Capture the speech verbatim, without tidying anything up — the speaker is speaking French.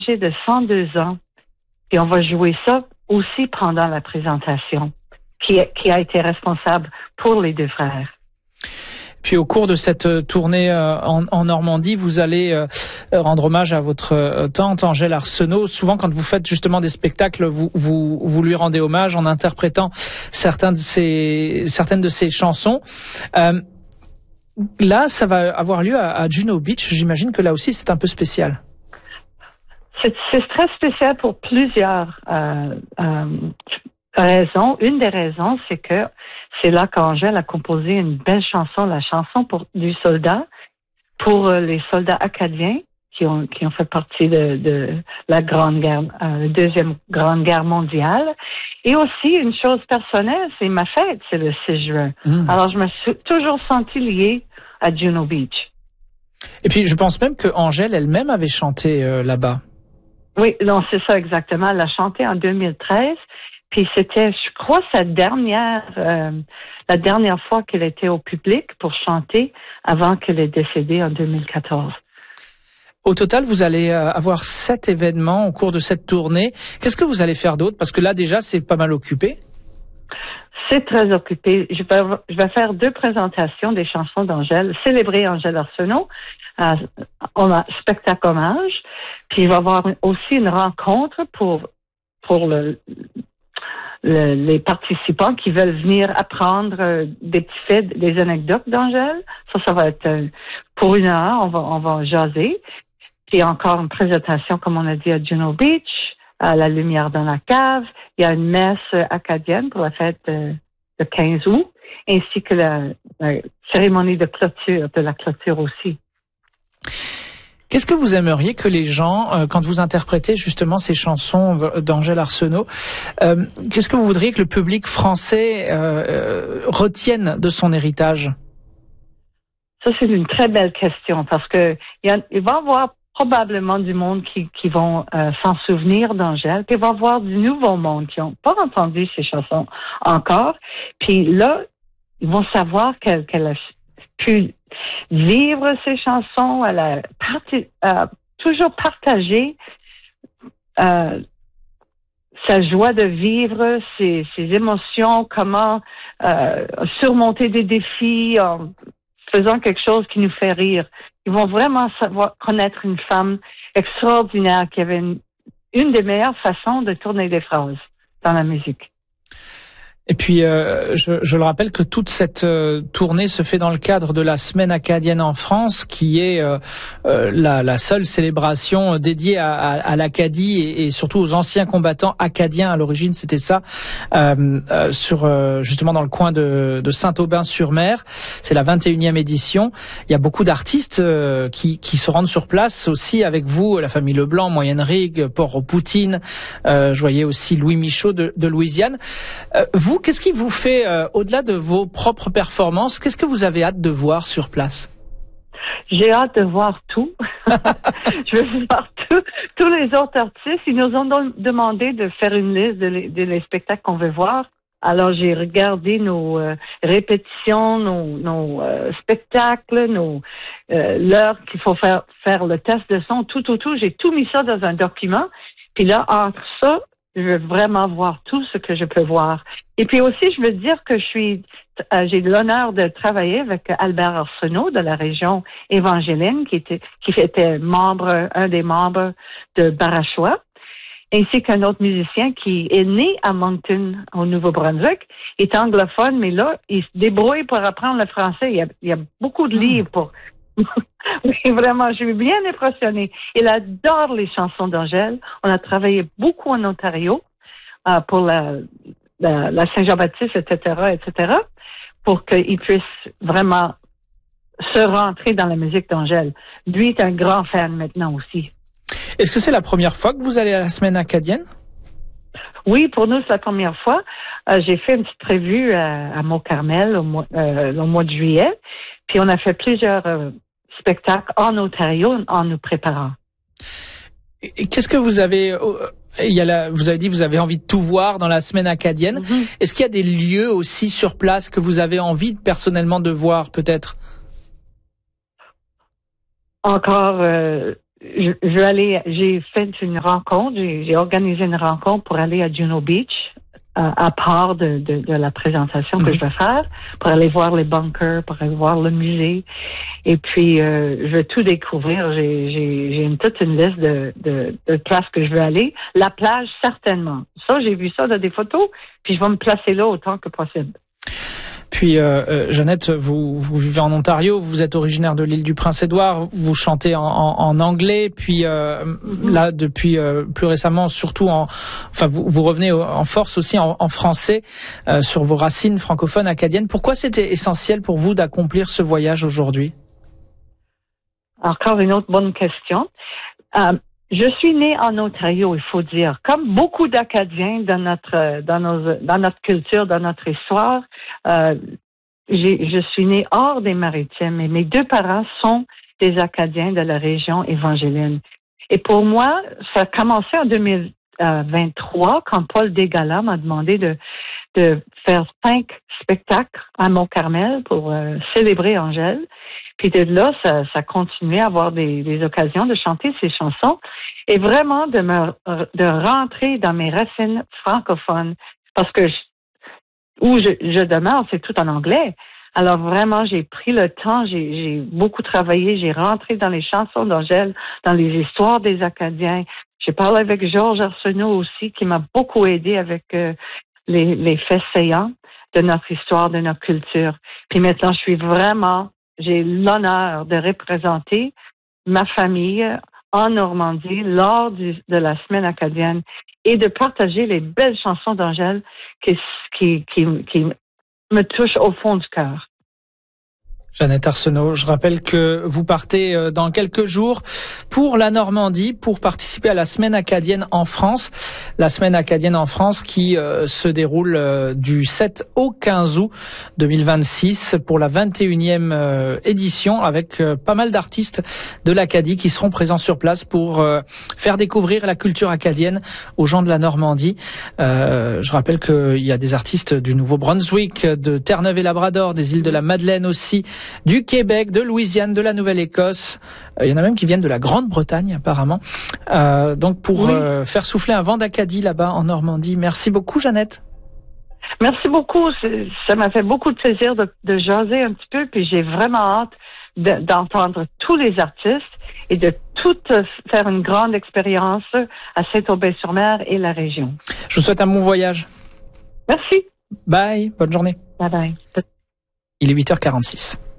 de cent deux ans. Et on va jouer ça aussi pendant la présentation, qui, qui a été responsable pour les deux frères. Puis au cours de cette tournée en, en Normandie, vous allez euh, rendre hommage à votre tante Angèle Arsenault. Souvent, quand vous faites justement des spectacles, vous, vous, vous lui rendez hommage en interprétant certains de ses, certaines de ses chansons. Euh, là, ça va avoir lieu à, à Juno Beach. J'imagine que là aussi, c'est un peu spécial. C'est, c'est très spécial pour plusieurs euh, euh, raisons. Une des raisons, c'est que c'est là qu'Angèle a composé une belle chanson, la chanson pour, du soldat, pour euh, les soldats acadiens qui ont qui ont fait partie de, de la grande guerre, euh, deuxième grande guerre mondiale. Et aussi une chose personnelle, c'est ma fête, c'est le six juin. Mmh. Alors je me suis toujours sentie liée à Juno Beach. Et puis je pense même que Angèle elle-même avait chanté euh, là-bas. Oui, non, c'est ça exactement. Elle a chanté en deux mille treize. Puis c'était, je crois, sa dernière, euh, la dernière fois qu'elle était au public pour chanter avant qu'elle ait décédé en deux mille quatorze. Au total, vous allez avoir sept événements au cours de cette tournée. Qu'est-ce que vous allez faire d'autre? Parce que là, déjà, c'est pas mal occupé. C'est très occupé. Je vais, je vais faire deux présentations des chansons d'Angèle, célébrer Angèle Arsenault, euh, on a spectacle hommage. Puis il va y avoir aussi une rencontre pour pour le Le, les participants qui veulent venir apprendre euh, des petits faits, des anecdotes d'Angèle. Ça, ça va être euh, pour une heure, on va, on va jaser. Puis encore une présentation, comme on a dit, à Juno Beach, à la lumière dans la cave. Il y a une messe acadienne pour la fête euh, de quinze août, ainsi que la, la cérémonie de clôture, de la clôture aussi. Qu'est-ce que vous aimeriez que les gens, euh, quand vous interprétez justement ces chansons d'Angèle Arsenault, euh, qu'est-ce que vous voudriez que le public français euh, euh, retienne de son héritage? Ça, c'est une très belle question parce que il, y a, il va y avoir probablement du monde qui, qui vont euh, s'en souvenir d'Angèle, puis il va y avoir du nouveau monde qui n'ont pas entendu ces chansons encore. Puis là, ils vont savoir qu'elle, qu'elle a pu vivre ses chansons, elle a parti, euh, toujours partagé euh, sa joie de vivre, ses, ses émotions, comment euh, surmonter des défis en faisant quelque chose qui nous fait rire. Ils vont vraiment savoir connaître une femme extraordinaire qui avait une, une des meilleures façons de tourner des phrases dans la musique. Et puis, euh, je, je le rappelle que toute cette euh, tournée se fait dans le cadre de la Semaine acadienne en France, qui est euh, euh, la, la seule célébration dédiée à, à, à l'Acadie et, et surtout aux anciens combattants acadiens. À l'origine, c'était ça, euh, euh, sur euh, justement dans le coin de, de Saint-Aubin-sur-Mer. C'est la vingt et unième édition. Il y a beaucoup d'artistes euh, qui, qui se rendent sur place aussi avec vous, la famille Leblanc, Moyenne Rigue, Port-au-Poutine. Euh, je voyais aussi Louis Michaud de, de Louisiane. Euh, vous, qu'est-ce qui vous fait, euh, au-delà de vos propres performances, qu'est-ce que vous avez hâte de voir sur place? J'ai hâte de voir tout. Je veux voir tout. Tous les autres artistes, ils nous ont donc demandé de faire une liste de les, de les spectacles qu'on veut voir. Alors, j'ai regardé nos euh, répétitions, nos, nos euh, spectacles, nos euh, l'heure qu'il faut faire faire le test de son, tout, tout, tout. J'ai tout mis ça dans un document. Puis là, entre ça, je veux vraiment voir tout ce que je peux voir. Et puis aussi, je veux dire que je suis, euh, j'ai l'honneur de travailler avec Albert Arsenault de la région évangéline, qui était, qui était membre, un des membres de Barachois, ainsi qu'un autre musicien qui est né à Moncton, au Nouveau-Brunswick. Il est anglophone, mais là, il se débrouille pour apprendre le français. Il y a, il y a beaucoup de livres pour... Oui, vraiment, je suis bien impressionnée. Il adore les chansons d'Angèle. On a travaillé beaucoup en Ontario euh, pour la, la, la Saint-Jean-Baptiste, et cetera, et cetera, pour qu'il puisse vraiment se rentrer dans la musique d'Angèle. Lui est un grand fan maintenant aussi. Est-ce que c'est la première fois que vous allez à la Semaine acadienne? Oui, pour nous, c'est la première fois. Euh, j'ai fait une petite prévue à, à Mont-Carmel au mois, euh, au mois de juillet. Puis on a fait plusieurs euh, spectacles en Ontario en nous préparant. Et qu'est-ce que vous avez... Il y a la, vous avez dit que vous avez envie de tout voir dans la Semaine acadienne. Mm-hmm. Est-ce qu'il y a des lieux aussi sur place que vous avez envie personnellement de voir peut-être? Encore... Euh, je, je vais aller, j'ai fait une rencontre, j'ai, j'ai organisé une rencontre pour aller à Juno Beach, à, à part de, de, de la présentation que mmh. je vais faire, pour aller voir les bunkers, pour aller voir le musée. Et puis, euh, je vais tout découvrir. J'ai, j'ai, j'ai une, toute une liste de, de, de places que je veux aller. La plage, certainement. Ça, j'ai vu ça dans des photos, puis je vais me placer là autant que possible. Puis, euh, Jeannette, vous, vous vivez en Ontario, vous êtes originaire de l'île du Prince-Édouard, vous chantez en, en, en anglais, puis euh, mm-hmm. là, depuis euh, plus récemment, surtout en, enfin, vous, vous revenez en force aussi en, en français euh, sur vos racines francophones acadiennes. Pourquoi c'était essentiel pour vous d'accomplir ce voyage aujourd'hui? Encore une autre bonne question. Euh, Je suis née en Ontario, il faut dire. Comme beaucoup d'Acadiens dans notre dans nos dans notre culture, dans notre histoire, euh, j'ai, je suis née hors des Maritimes et mes deux parents sont des Acadiens de la région évangéline. Et pour moi, ça a commencé en deux mille vingt-trois quand Paul Desgalas m'a demandé de de faire cinq spectacles à Mont-Carmel pour euh, célébrer Angèle. Puis de là, ça, ça continuait à avoir des, des occasions de chanter ces chansons et vraiment de me de rentrer dans mes racines francophones parce que je, où je, je demeure, c'est tout en anglais. Alors vraiment, j'ai pris le temps, j'ai, j'ai beaucoup travaillé, j'ai rentré dans les chansons d'Angèle, dans les histoires des Acadiens. J'ai parlé avec Georges Arsenault aussi, qui m'a beaucoup aidé avec euh, les, les faits saillants de notre histoire, de notre culture. Puis maintenant, je suis vraiment, j'ai l'honneur de représenter ma famille en Normandie lors du, de la Semaine acadienne et de partager les belles chansons d'Angèle qui, qui, qui, qui me touchent au fond du cœur. Jeannette Arsenault, je rappelle que vous partez dans quelques jours pour la Normandie pour participer à la Semaine acadienne en France. La Semaine acadienne en France qui euh, se déroule euh, du sept au quinze août deux mille vingt-six pour la vingt et unième euh, édition avec euh, pas mal d'artistes de l'Acadie qui seront présents sur place pour euh, faire découvrir la culture acadienne aux gens de la Normandie. Euh, je rappelle qu'il y a des artistes du Nouveau-Brunswick, de Terre-Neuve et Labrador, des îles de la Madeleine aussi, du Québec, de Louisiane, de la Nouvelle-Écosse. Euh, il y en a même qui viennent de la Grande-Bretagne apparemment. Euh, donc pour oui. euh, faire souffler un vent d'Acadie là-bas en Normandie. Merci beaucoup Jeannette. Merci beaucoup. C'est, ça m'a fait beaucoup de plaisir de, de jaser un petit peu. Puis j'ai vraiment hâte de, d'entendre tous les artistes et de tout faire une grande expérience à Saint-Aubin-sur-Mer et la région. Je vous souhaite un bon voyage. Merci. Bye. Bonne journée. Bye bye. Il est huit heures quarante-six.